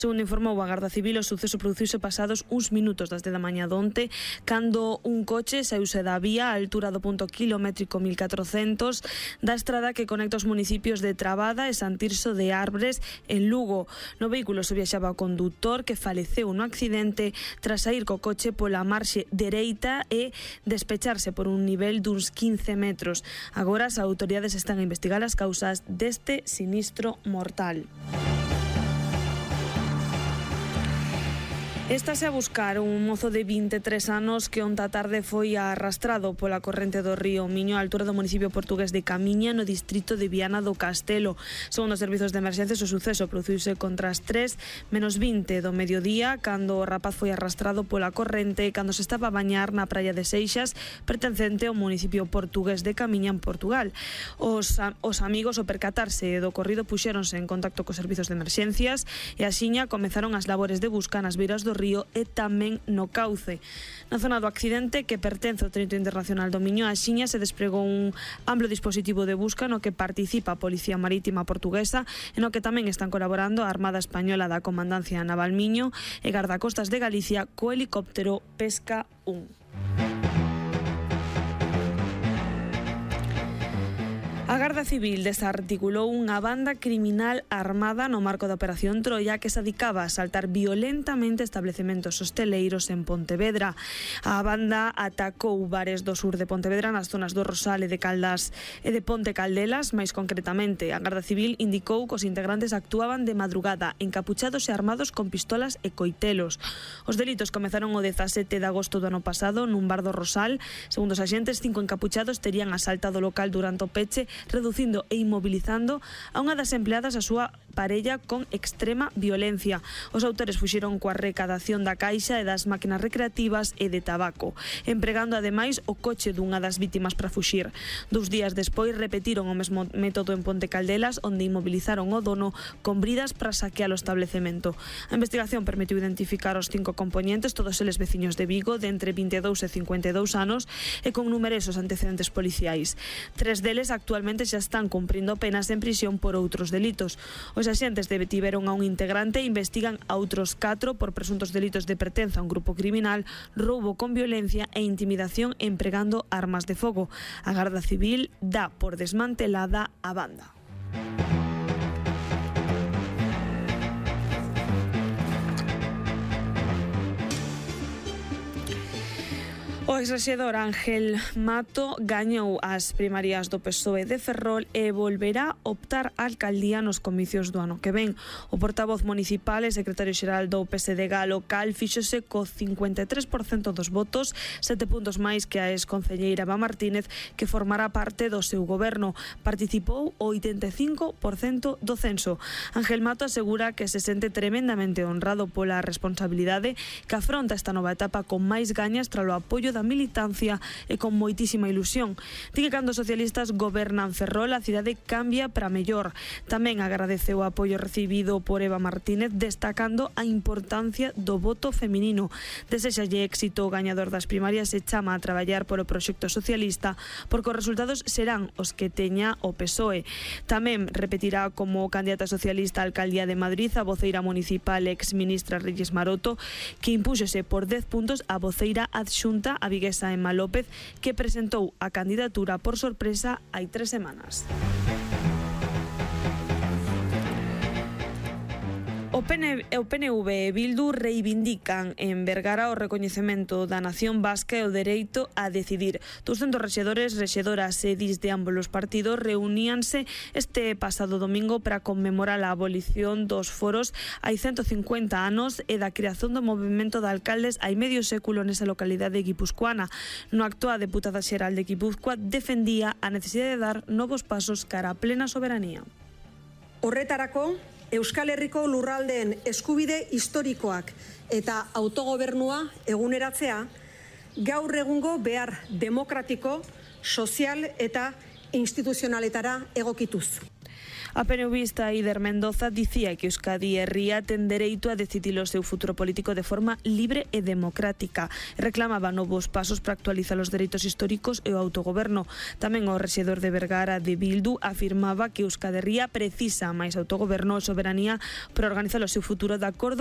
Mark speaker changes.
Speaker 1: Segundo informou a Garda Civil, o suceso produciuse pasados uns minutos das 10 da mañá de onte, cando un coche saíuse da vía á altura do punto kilométrico 1400 da estrada que conecta os municipios de Trabada e San Tirso de Arbres en Lugo. No vehículo se viaxaba o condutor, que faleceu no accidente tras saír co coche pola marxe dereita e despecharse por un nivel duns 15 metros. Agora as autoridades están a investigar as causas deste sinistro mortal. Estase a buscar un mozo de 23 anos que onta tarde foi arrastrado pola corrente do río Miño á altura do municipio portugués de Camiña, no distrito de Viana do Castelo. Segundo os servizos de emerxencias, o suceso produciuse contra as 3:20 do mediodía, cando o rapaz foi arrastrado pola corrente cando se estaba a bañar na praia de Seixas, pertencente ao municipio portugués de Camiña, en Portugal. Os amigos, ao percatarse do ocorrido, puxéronse en contacto cos servizos de emerxencias e axiña comezaron as labores de busca nas viras do río e tamén no cauce. Na zona do accidente, que pertence ao Trento Internacional do Miño, axiña se despregou un amplo dispositivo de busca no que participa a Policía Marítima Portuguesa e no que tamén están colaborando a Armada Española da Comandancia Naval Miño e Gardacostas de Galicia co helicóptero Pesca 1. A Garda Civil desarticulou unha banda criminal armada no marco da Operación Troia que se dedicaba a asaltar violentamente establecementos hosteleiros en Pontevedra. A banda atacou bares do sur de Pontevedra nas zonas do Rosal e de Caldas e de Ponte Caldelas. Mais concretamente, a Garda Civil indicou que os integrantes actuaban de madrugada, encapuchados e armados con pistolas e coitelos. Os delitos comezaron o 17 de agosto do ano pasado nun bar do Rosal. Segundo os axentes, 5 encapuchados terían asaltado o local durante o peche, reducindo e inmobilizando a unha das empleadas a súa parella con extrema violencia. Os autores fuxiron coa recadación da caixa e das máquinas recreativas e de tabaco, empregando ademais o coche dunha das vítimas para fuxir. 2 días despois repetiron o mesmo método en Ponte Caldelas, onde inmobilizaron o dono con bridas para saquear o establecemento. A investigación permitiu identificar os 5 componentes, todos eles veciños de Vigo, de entre 22 e 52 anos e con numerosos antecedentes policiais. 3 deles actualmente xa están cumprindo penas en prisión por outros delitos. Os axentes detiveron a un integrante e investigan a outros 4 por presuntos delitos de pertenza a un grupo criminal, roubo con violencia e intimidación empregando armas de fogo. A Garda Civil dá por desmantelada a banda. O exrexedor Ángel Mato gañou as primarias do PSOE de Ferrol e volverá optar á alcaldía nos comicios do ano que ven. O portavoz municipal e secretario xeral do PSDG local fíxose co 53% dos votos, 7 puntos máis que a exconcelleira Eva Martínez, que formará parte do seu goberno. Participou o 85% do censo. Ángel Mato asegura que se sente tremendamente honrado pola responsabilidade que afronta esta nova etapa con máis gañas tras o apoio da militancia e con moitísima ilusión. Di que cando os socialistas gobernan Ferrol, a cidade cambia para mellor. Tamén agradeceu o apoio recibido por Eva Martínez, destacando a importancia do voto feminino. Desexalle éxito o gañador das primarias e chama a traballar polo proxecto socialista, porque os resultados serán os que teña o PSOE. Tamén repetirá como candidata socialista á alcaldía de Madrid a voceira municipal exministra Reyes Maroto, que impúxose por 10 puntos a voceira adxunta a viguesa Emma López, que presentou a candidatura por sorpresa hai 3 semanas. O PNV e Bildu reivindican en Vergara o recoñecemento da nación vasca e o dereito a decidir. 200 rexedores, rexedoras e edís de ambos os partidos reuníanse este pasado domingo para conmemorar a abolición dos foros hai 150 anos e da creación do movimento de alcaldes hai medio século nesa localidade guipuzcoana. No acto, a deputada xeral de Guipúzcoa defendía a necesidade de dar novos pasos cara a plena soberanía.
Speaker 2: Horretarako, Euskal Herriko lurraldeen eskubide historikoak eta autogobernua eguneratzea gaur egungo behar demokratiko, sozial eta instituzionaletara egokituz.
Speaker 1: A PNVista Eider Mendoza dicía que Euskadi e Ría ten dereito a decidir o seu futuro político de forma libre e democrática. Reclamaba novos pasos para actualizar os dereitos históricos e o autogoberno. Tamén o rexedor de Vergara de Bildu afirmaba que Euskadi e Ría precisa máis autogoberno e soberanía para organizar o seu futuro de acordo